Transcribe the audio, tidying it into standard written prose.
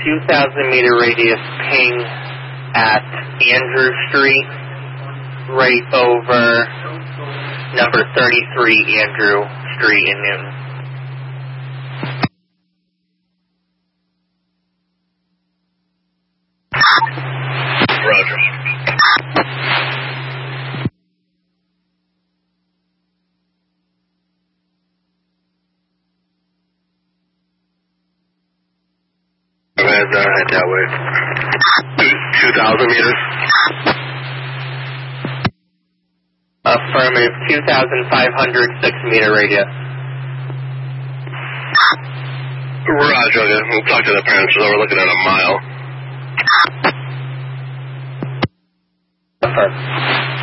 2,000 meter radius ping at Andrew Street, right over number 33 Andrew Street in Newton. Roger. Head that way. 2,000 meters. Affirmative, 2,506 meter radius. Roger, okay. We'll talk to the parents, so we're looking at a mile. Affirmative.